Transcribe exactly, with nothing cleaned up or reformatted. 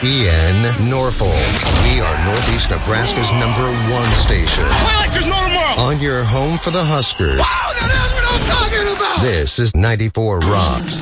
E N Norfolk. We are Northeast Nebraska's number one station. Play like there's no tomorrow. On your home for the Huskers. Wow, now that's what I'm talking about. This is ninety-four Rock.